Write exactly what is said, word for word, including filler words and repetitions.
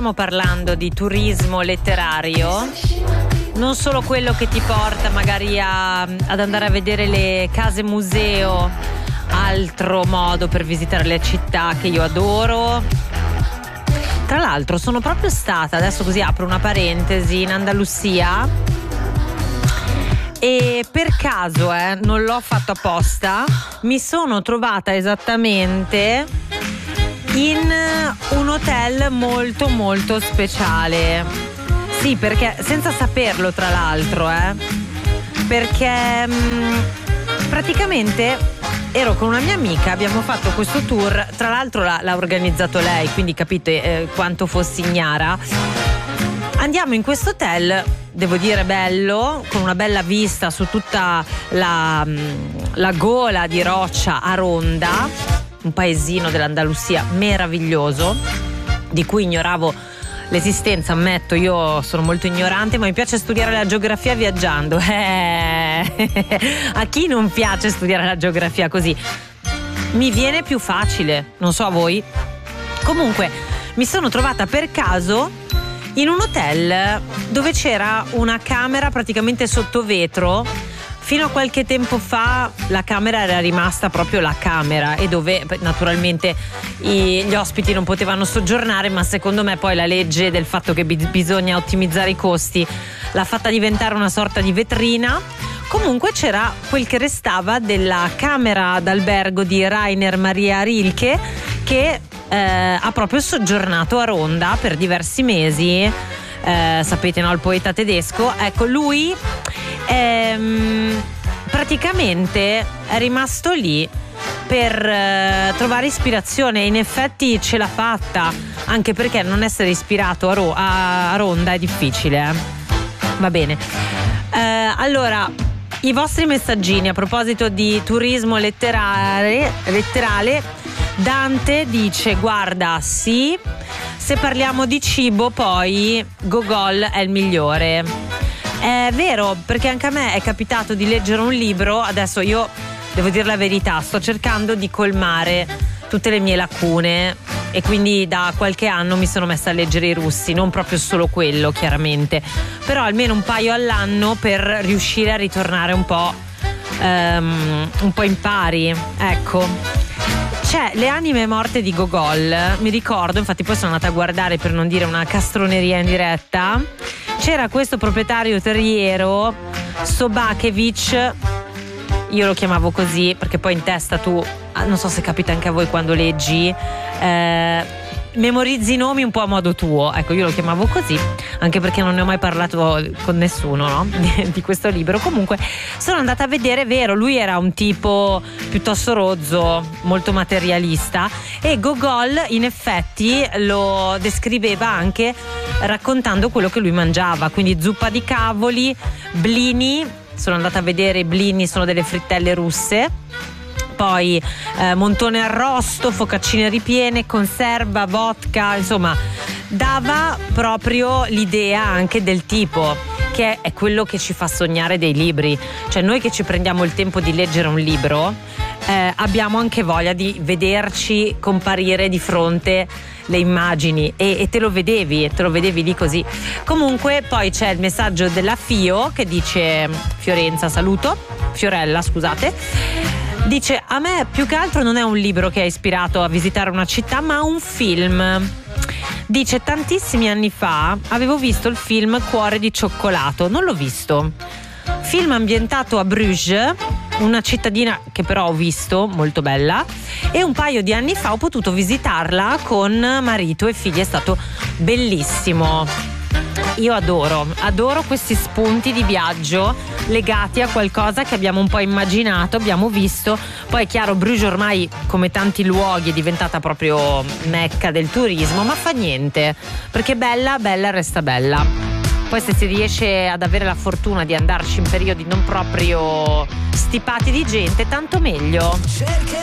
stiamo parlando di turismo letterario, non solo quello che ti porta magari a, ad andare a vedere le case museo, altro modo per visitare le città che io adoro. Tra l'altro sono proprio stata, adesso così apro una parentesi, in Andalusia e per caso, eh, non l'ho fatto apposta, mi sono trovata esattamente in un hotel molto molto speciale. Sì, perché senza saperlo tra l'altro, eh, perché mh, praticamente ero con una mia amica, abbiamo fatto questo tour, tra l'altro l'ha, l'ha organizzato lei, quindi capite eh, quanto fossi ignara. Andiamo in questo hotel, devo dire bello, con una bella vista su tutta la, la gola di roccia Aronda, un paesino dell'Andalusia meraviglioso, di cui ignoravo l'esistenza, ammetto, io sono molto ignorante, ma mi piace studiare la geografia viaggiando. Eh, a chi non piace studiare la geografia così? Mi viene più facile, non so a voi. Comunque, mi sono trovata per caso in un hotel dove c'era una camera praticamente sotto vetro. Fino a qualche tempo fa la camera era rimasta proprio la camera e dove naturalmente i, gli ospiti non potevano soggiornare, ma secondo me poi la legge del fatto che bi- bisogna ottimizzare i costi l'ha fatta diventare una sorta di vetrina. Comunque c'era quel che restava della camera d'albergo di Rainer Maria Rilke, che eh, ha proprio soggiornato a Ronda per diversi mesi. Eh, sapete, no, il poeta tedesco. Ecco, lui ehm, praticamente è rimasto lì per eh, trovare ispirazione. In effetti ce l'ha fatta, anche perché non essere ispirato a, Ro- a, a Ronda è difficile, eh. Va bene, eh, allora i vostri messaggini a proposito di turismo letterale, letterale. Dante dice: guarda, sì, se parliamo di cibo poi Gogol è il migliore. È vero, perché anche a me è capitato di leggere un libro. Adesso io devo dire la verità, sto cercando di colmare tutte le mie lacune e quindi da qualche anno mi sono messa a leggere i russi, non proprio solo quello chiaramente, però almeno un paio all'anno per riuscire a ritornare un po' um, un po' in pari, ecco. C'è Le anime morte di Gogol, mi ricordo, infatti poi sono andata a guardare per non dire una castroneria in diretta. C'era questo proprietario terriero, Sobakevich, io lo chiamavo così perché poi in testa tu, non so se capita anche a voi quando leggi, eh, memorizzi i nomi un po' a modo tuo. Ecco, io lo chiamavo così anche perché non ne ho mai parlato con nessuno, no? di, di questo libro. Comunque sono andata a vedere, vero, lui era un tipo piuttosto rozzo, molto materialista, e Gogol in effetti lo descriveva anche raccontando quello che lui mangiava, quindi zuppa di cavoli, blini. Sono andata a vedere, i blini sono delle frittelle russe, poi eh, montone arrosto, focaccine ripiene, conserva, vodka, insomma dava proprio l'idea anche del tipo, che è quello che ci fa sognare dei libri. Cioè noi che ci prendiamo il tempo di leggere un libro eh, abbiamo anche voglia di vederci comparire di fronte le immagini e, e te lo vedevi, e te lo vedevi lì così. Comunque poi c'è il messaggio della Fio che dice: Fiorenza, saluto, Fiorella scusate, dice: a me più che altro non è un libro che ha ispirato a visitare una città, ma un film. Dice: tantissimi anni fa avevo visto il film Cuore di cioccolato, non l'ho visto. Film ambientato a Bruges, una cittadina che però ho visto, molto bella, e un paio di anni fa ho potuto visitarla con marito e figli, è stato bellissimo. Io adoro, adoro questi spunti di viaggio legati a qualcosa che abbiamo un po' immaginato, abbiamo visto. Poi è chiaro, Bruges ormai, come tanti luoghi, è diventata proprio mecca del turismo, ma fa niente, perché bella, bella resta bella. Poi se si riesce ad avere la fortuna di andarci in periodi non proprio stipati di gente, tanto meglio.